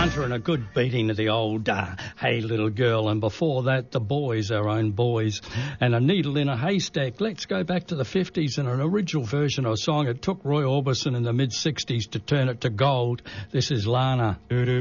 Hunter and a good beating to the old Hey Little Girl, and before that the Boys, Our Own Boys, and A Needle in a Haystack. Let's go back to the 50s and an original version of a song. It took Roy Orbison in the mid-60s to turn it to gold. This is Lana.